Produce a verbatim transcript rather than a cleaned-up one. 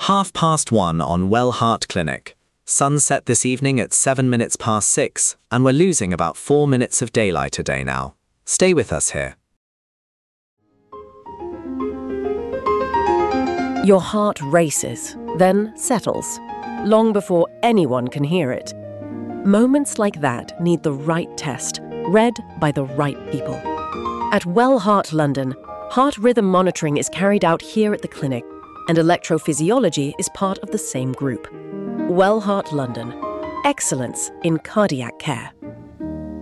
Half past one on Well Heart Clinic. Sunset this evening at seven minutes past six, and we're losing about four minutes of daylight a day now. Stay with us here. Your heart races, then settles, long before anyone can hear it. Moments like that need the right test, read by the right people. At Well Heart London, heart rhythm monitoring is carried out here at the clinic, and electrophysiology is part of the same group. Well Heart London. Excellence in cardiac care.